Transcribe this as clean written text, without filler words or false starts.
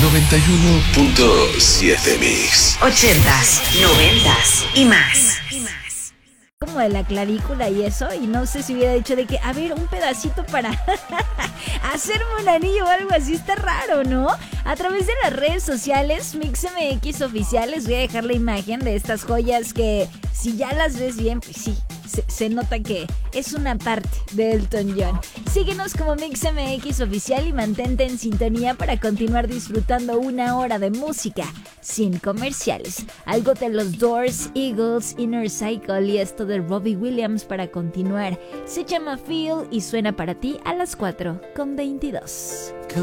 91.7 Mix. 80s, 90s y más. Como de la clavícula y eso, y no sé si hubiera dicho de que, a ver, un pedacito para hacerme un anillo o algo así, está raro, ¿no? A través de las redes sociales, MixMX Oficial, les voy a dejar la imagen de estas joyas que, si ya las ves bien, pues sí, se nota que es una parte de Elton John. Síguenos como MixMX Oficial y mantente en sintonía para continuar disfrutando una hora de música sin comerciales. Algo de los Doors, Eagles, Inner Cycle y esto de Robbie Williams para continuar. Se llama Feel y suena para ti a las 4:22.